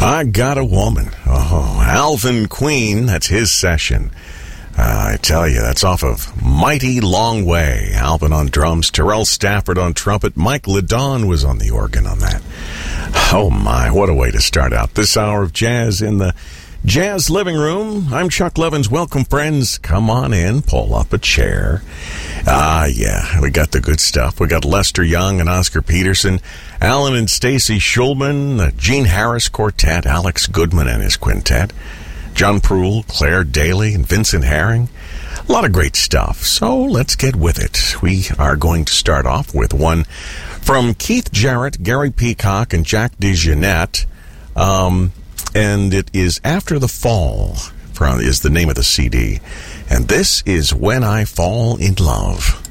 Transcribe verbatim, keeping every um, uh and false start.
I Got a Woman. Oh, Alvin Queen, that's his session. Uh, I tell you, that's off of Mighty Long Way. Alvin on drums, Terrell Stafford on trumpet, Mike Ledon was on the organ on that. Oh my, what a way to start out this hour of jazz in the Jazz Living Room. I'm Chuck Levins. Welcome, friends. Come on in. Pull up a chair. Ah, uh, yeah, we got the good stuff. We got Lester Young and Oscar Peterson, Alan and Stacy Schulman, the Gene Harris Quartet, Alex Goodman and his quintet, John Proul, Claire Daly, and Vincent Herring. A lot of great stuff. So let's get with it. We are going to start off with one from Keith Jarrett, Gary Peacock, and Jack DeJohnette. Um... And it is After the Fall, is the name of the C D. And this is When I Fall in Love.